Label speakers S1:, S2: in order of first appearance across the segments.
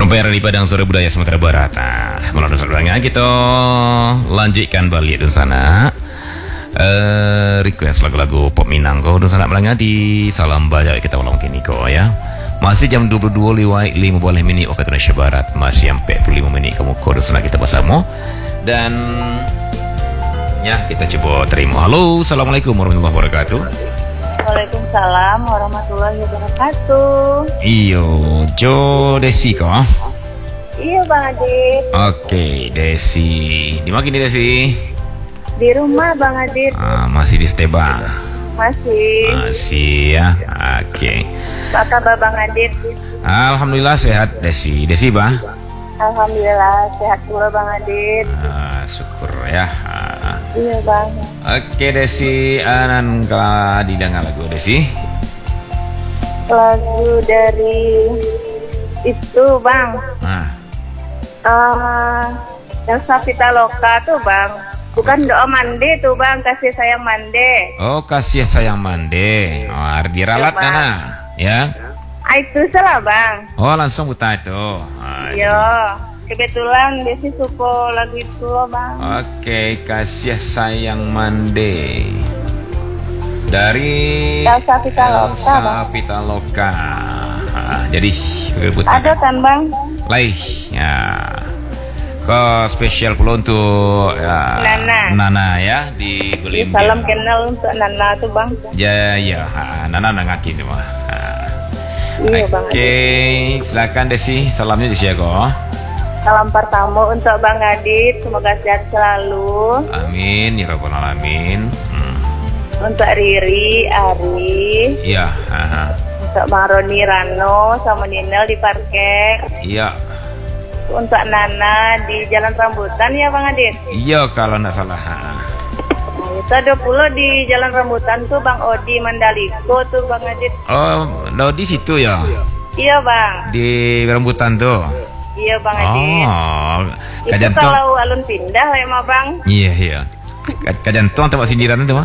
S1: Perempuan di Padang Sore Budaya Sumatera Barat. Melalui salurannya kita lanjutkan balik dan sana. Request lagu-lagu pop Minang kau dan sana melanggar di Salam Baja kita ulang kini kau ya. Masih jam 22 lewat 15 minit waktu Indonesia Barat. Masih sampai 45 menit kamu kau dan sana kita bersama. Dan ya kita coba terima. Halo, assalamualaikum warahmatullahi wabarakatuh.
S2: Waalaikumsalam warahmatullahi wabarakatuh.
S1: Iyo, Jo Desi kok?
S2: Iya Bang Adit.
S1: Oke, Desi. Di mana ini Desi?
S2: Di rumah Bang Adit.
S1: Masih di Steba?
S2: Masih
S1: ya. Oke.
S2: Apa kabar Bang Adit?
S1: Alhamdulillah sehat Desi. Desi bah?
S2: Alhamdulillah sehat pula Bang Adit.
S1: Syukur ya.
S2: Iya Bang.
S1: Oke Desi, anan kalau didengar lagu Desi?
S2: Lagu dari itu Bang. Yang Sapita Loka tuh Bang. Bukan Doa Mande tuh Bang, Kasih Sayang Mande.
S1: Oh, Kasih Sayang Mande. Oh, diralat nana, ya?
S2: Itu salah Bang.
S1: Oh, langsung buta itu.
S2: Iya. Kebetulan Desi suka lagu itu loh Bang.
S1: Oke, Kasih Sayang Mande dari
S2: Elsa
S1: Pitaloka. Jadi
S2: ada kan Bang?
S1: Laih ya. Kok spesial pula untuk Nana ya di Gulim.
S2: Salam kenal untuk Nana tuh Bang.
S1: Ya, Nana nangaki tuh mah.
S2: Iya Bang.
S1: Oke, silakan Desi, salamnya Desi ya kok.
S2: Salam pertama untuk Bang Adit, semoga sehat selalu.
S1: Amin, ya rabbal alamin.
S2: Untuk Riri, Ari.
S1: Iya.
S2: Untuk Bang Roni, Rano, sama Ninel di parkir.
S1: Iya.
S2: Untuk Nana di Jalan Rambutan ya Bang Adit.
S1: Iya kalau nggak salah.
S2: Itu ada pula di Jalan Rambutan tuh Bang Odi Mandaliko tuh Bang Adit.
S1: Oh, lo di situ ya?
S2: Iya Bang.
S1: Di rambutan tuh.
S2: Iya Bang Adit.
S1: Oh,
S2: itu kalau alun pindah ya mah Bang.
S1: Iya. Kajantung tempat sindiran itu mah.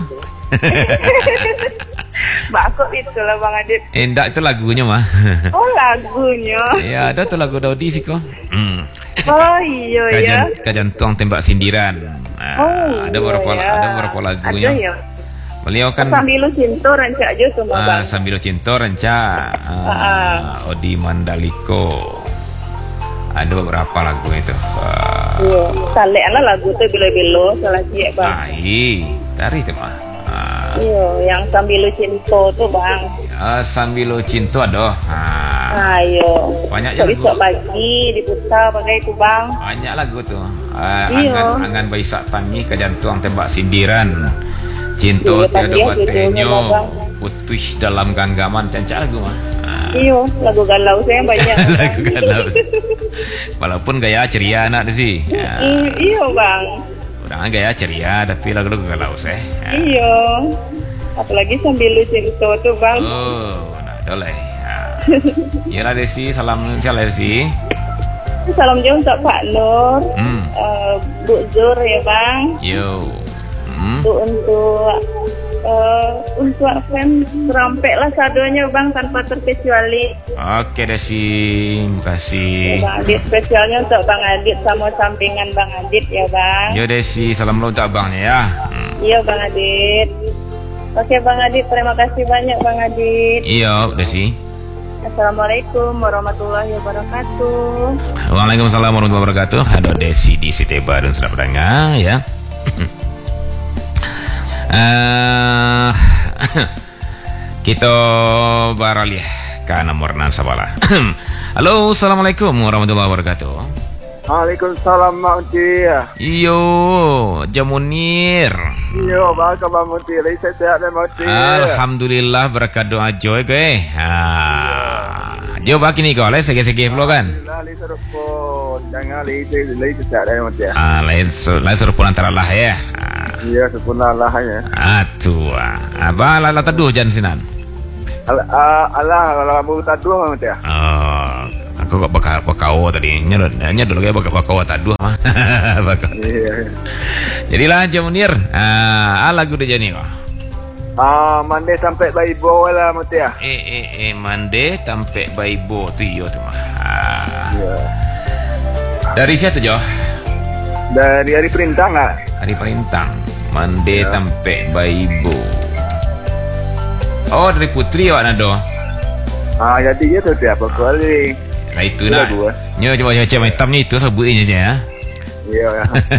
S2: Bakok itu lah Bang Adit.
S1: Enggak itu lagunya mah.
S2: Oh lagunya.
S1: Iya ada tuh lagu Daudi sih kok.
S2: Oh iya ya.
S1: Kajantung tembak sindiran. Nah, ada beberapa lagunya.
S2: Ada ya.
S1: Beliau kan
S2: Sambil Cinta Ranca aja semua Bang.
S1: Sambil Cinta Ranca. Odi Mandaliko. Ada beberapa lagu itu.
S2: Iya, saleh lah lagu tuh bilo-bilo salah cie Bang.
S1: Dari itu mah.
S2: Iya, yang Sambil Cinta tuh Bang.
S1: Sambil Cinta aduh.
S2: Iya.
S1: Banyak lagu.
S2: Besok pagi diputar pakai itu Bang.
S1: Banyak lagu tuh. Angan Baisak Tangi Kejantuang Tembak Sindiran. Cinta tiada batenyo. Putih dalam genggaman cancak lagu mah.
S2: Iya, lagu galau saya banyak.
S1: Lagu galau. Walaupun gaya ceria anak sih.
S2: Iya Bang.
S1: Udah gaya ceria tapi lagu-lagu galau sih.
S2: Iya. Apalagi Sambil Cinta tuh Bang.
S1: Oh, nah boleh. Iya Desi, salam Desi.
S2: Salam jauh untuk Pak Nur, Bu Zur ya Bang.
S1: Yo.
S2: Untuk fans terampek lah sadonya Bang tanpa terkecuali.
S1: Oke Desi, makasih.
S2: Bang Adit spesialnya untuk Bang Adit sama sampingan Bang Adit ya Bang.
S1: Yo Desi, salam lo untuk abangnya ya.
S2: Iya Bang Adit. Oke Bang Adit, terima kasih banyak Bang Adit.
S1: Iya Desi.
S2: Assalamualaikum warahmatullahi wabarakatuh.
S1: Waalaikumsalam warahmatullahi wabarakatuh. Halo Desi di Siteba dan sudah berdengar ya. Kita beralih ke nomor 6 sabala. Halo, assalamualaikum warahmatullahi wabarakatuh.
S3: Waalaikumsalam Mak Uti.
S1: Iyo, Jamunir.
S3: Iyo, bagaimana Mak Uti? Saya sehat dan Mak Uti.
S1: Alhamdulillah berkat doa Joy gue. Jo baki ni kau, segi-segi pula kan?
S3: Lain serupun, jangan lain sehat dan Mak Uti.
S1: Lain serupun antara lah ya.
S3: Iya, sempurna lah ya.
S1: Atuh, apa lah teduh jan sinan?
S3: Allah kalau mau taduh Mak Uti.
S1: Aku kok bakau tadi nyedot lagi bakau taduh mah.
S3: Iya.
S1: Jadilah Jamunir. Lagu dia jadi kok.
S3: Mande sampai Baibo lah Mak Uti.
S1: Mande sampai Baibo tu iyo tu mah.
S3: Iya.
S1: Dari siapa Jo?
S3: Dari hari perintah nggak?
S1: Hari Perintang. Mande
S3: Ya.
S1: tempe baibo. Oh, dari Putri awak nado.
S3: Jadi dia tuh tiap kali.
S1: Nah itu
S3: Iya,
S1: nak.
S3: gua.
S1: Nyo coba cek hitamnya itu sebutin aja ya.
S3: Iya.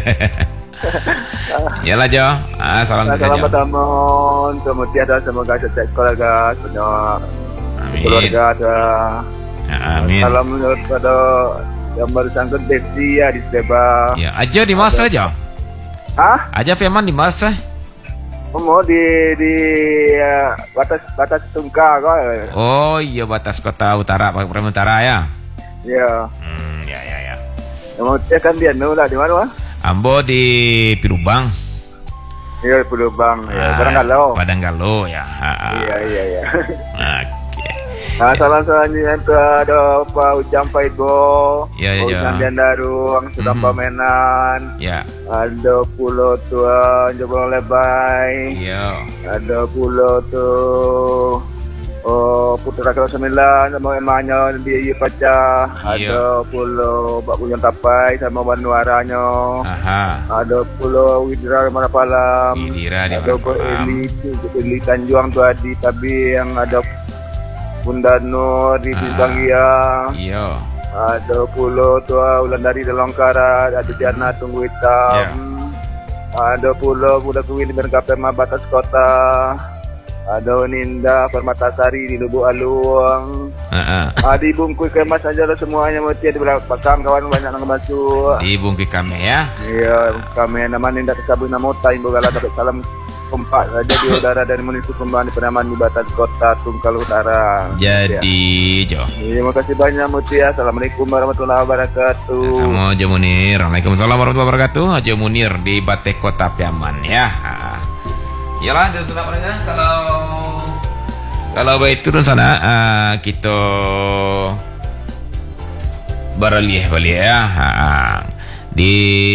S1: Yalah Jo. Salam juga Jo.
S3: Selamat tahun. Kemudian semoga sukses keluarga, semua
S1: Amin.
S3: keluarga ada.
S1: Amin.
S3: Salam menurut pada yang bersangkut Desi ya di Seba.
S1: Ya, aja di masa aja.
S3: Hah?
S1: Aja Firman di masa.
S3: Mau di batas Tungka kok.
S1: Oh iya batas kota utara, Pramuka Utara ya.
S3: Iya.
S1: Ya.
S3: Mau cek kan dia nula di mana? Wah?
S1: Ambo di Pirubang.
S3: Iya, Pulau Bang. Ya, Padanggalau.
S1: Padanggalau ya.
S3: Iya.
S1: Oke.
S3: Salam selanjutnya itu ada Pak Ujang Paigo,
S1: Iya.
S3: Ujang Diandaruang, Sudah Pamenan,
S1: Ya.
S3: ada Pulau Tua, Jebol Lebay,
S1: Iya.
S3: ada Pulau tuh Putra Kala 9 sama emanya di Paca, ada Pulau Bak Bujang Tapai sama Banuaranya,
S1: Aha.
S3: ada Pulau Widra Marapalam,
S1: Widra di
S3: ada
S1: Marapalam.
S3: Eli Tanjuang tuh Adi, tapi yang ada Bunda Nur di Banggia,
S1: Iya.
S3: ada Pulau tua Ulandari di Longkara, ada Diana Tunggu Hitam, ada Pulau Budak Kuwi di Berkapema Batas Kota, ada Ninda Permatasari di Lubuk Aluang, di Bungkui Kemas aja lah semuanya mesti di belakang kawan banyak yang masuk.
S1: Di Bungki kami ya.
S3: Iya, kami nama Ninda Kesabun Namota Ibu Gala dapat salam kompak saja di udara dari menuju kembali penaman di Batas Kota Tungkal Utara.
S1: Jadi Jo.
S3: Terima kasih banyak Mutia. Assalamualaikum warahmatullahi wabarakatuh.
S1: Sama Haji Munir. Waalaikumsalam warahmatullahi wabarakatuh. Haji Munir di Bate Kota Piaman ya. Iyalah dan sudah mendengar kalau baik turun sana kita beralih ya di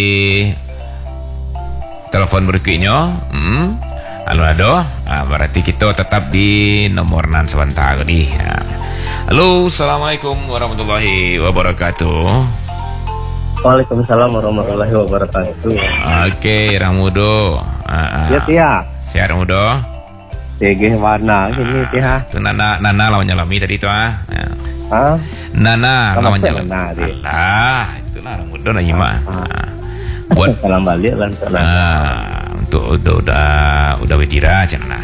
S1: telepon berikutnya. Halo, berarti kita tetap di nomor nan sebentar tadi. Halo, assalamualaikum warahmatullahi wabarakatuh.
S4: Waalaikumsalam warahmatullahi wabarakatuh.
S1: Oke, Ramudo.
S4: Ya Tia.
S1: Siap Ramudo.
S4: Sige mana ini Tia?
S1: Itu Nana lawan Nyalami tadi itu
S4: Hah?
S1: Nana lawan Nyalami.
S4: Nana, dia.
S1: Alah, itulah Ramudo lah Ima. Buat
S4: salam balik lan
S1: untuk udah Widira cina.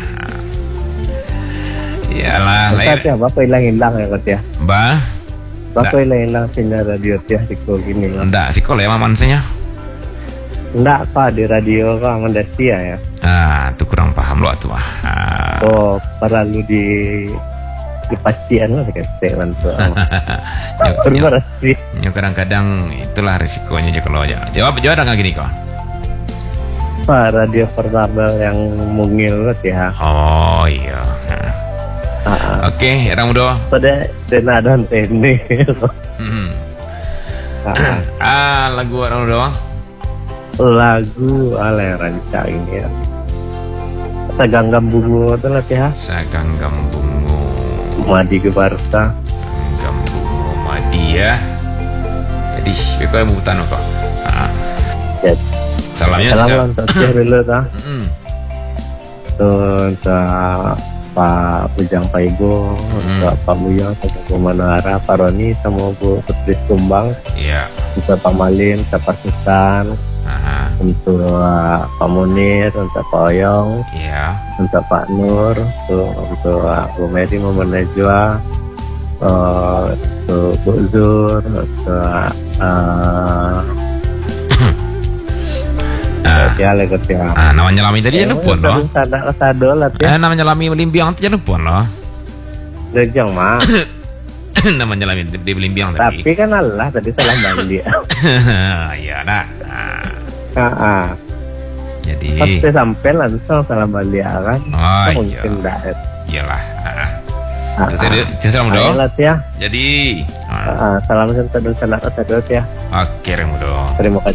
S1: Iyalah,
S4: Ustaz ya, bapak hilang ya Kak ya.
S1: Bah.
S4: Bapak hilang sinyal radio Tia di gini.
S1: Enggak, sekolah ya mamannya.
S4: Enggak Pak, di radio Kak Mandasia ya.
S1: Itu kurang paham lo tuh.
S4: Oh, perlu dipastian lah kan tuh. Berberasi.
S1: Kadang-kadang itulah risikonya aja kalau jawab ada nggak gini kok.
S4: Pak, radio portable yang mungil ya.
S1: Oh iya. Oke, Ramudo.
S4: Pada denadon ini.
S1: Lagu Ramudo.
S4: Lagu ala rancang ini ya. Saganggam bungu itu lah ya.
S1: Saganggam bungu.
S4: Madi ke Barta.
S1: Saganggam bungu Madi ya. Jadi siapa yang bukan kok?
S4: Ya.
S1: Salamnya.
S4: Salam untuk siapa dulu ta? Untuk Pak Ujang Paigo, untuk Pak Buyang, untuk Bu Manara, Pak Roni, sama Bu Putri Sumbang.
S1: Iya.
S4: Untuk Pak Malin, untuk Pak Susan. Untuk Pak Munir, untuk Pak Oyong, untuk Pak Nur, untuk Bu Mary Muhammad Najwa, untuk Bu Zur, untuk ya lekot ya.
S1: Namanya Lami tadi jangan lupa loh. Namanya Lami Belimbiang tadi jangan lupa loh.
S4: Gejang mah.
S1: Namanya Lami di Belimbiang tadi.
S4: Tapi kan Allah tadi salah balik.
S1: Iya nak. Jadi
S4: pasti sampai langsung salah balik kan.
S1: Oh
S4: mungkin enggak.
S1: Iyalah. Terus Ramudo.
S4: Ya.
S1: Jadi
S4: salam satu ya.
S1: Oke Ramudo.
S4: Terima kasih.